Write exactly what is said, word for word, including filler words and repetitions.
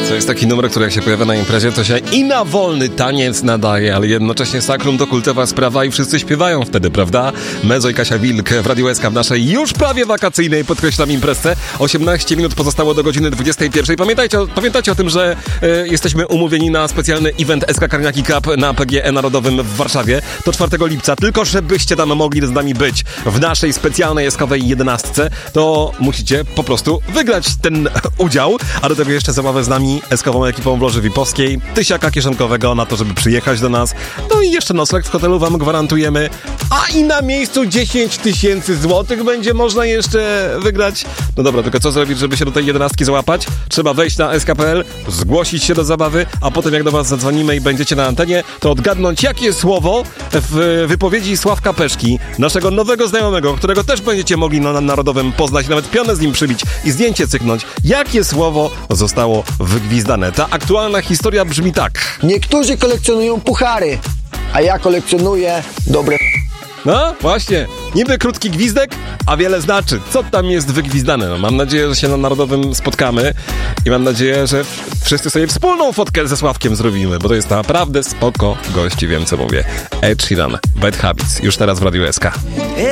To jest taki numer, który jak się pojawia na imprezie, to się i na wolny taniec nadaje, ale jednocześnie sakrum to kultowa sprawa i wszyscy śpiewają wtedy, prawda? Mezo i Kasia Wilk w Radiu S K w naszej już prawie wakacyjnej, podkreślam, imprezce. osiemnaście minut pozostało do godziny dwudziestej pierwszej. Pamiętajcie, pamiętajcie o tym, że y, jesteśmy umówieni na specjalny event S K Karniaki Cup na P G E Narodowym w Warszawie. To czwartego lipca. Tylko żebyście tam mogli z nami być w naszej specjalnej eskowej jedenastce, to musicie po prostu wygrać ten udział, a do tego jeszcze zabawę z nami, eskową ekipą w Loży V I P-owskiej, tysiaka kieszonkowego na to, żeby przyjechać do nas. No i jeszcze nocleg w hotelu wam gwarantujemy. A i na miejscu dziesięć tysięcy złotych będzie można jeszcze wygrać. No dobra, tylko co zrobić, żeby się do tej jedenastki załapać? Trzeba wejść na S K kropka P L, zgłosić się do zabawy, a potem jak do was zadzwonimy i będziecie na antenie, to odgadnąć, jakie słowo w wypowiedzi Sławka Peszki, naszego nowego znajomego, którego też będziecie mogli na Narodowym poznać, nawet pionę z nim przybić i zdjęcie cyknąć. Jakie słowo zostało wygwizdane? Ta aktualna historia brzmi tak. Niektórzy kolekcjonują puchary, a ja kolekcjonuję dobre... No, właśnie. Niby krótki gwizdek, a wiele znaczy. Co tam jest wygwizdane? No, mam nadzieję, że się na Narodowym spotkamy i mam nadzieję, że wszyscy sobie wspólną fotkę ze Sławkiem zrobimy, bo to jest naprawdę spoko gości, wiem co mówię. Ed Sheeran, Bad Habits, już teraz w Radiu S K.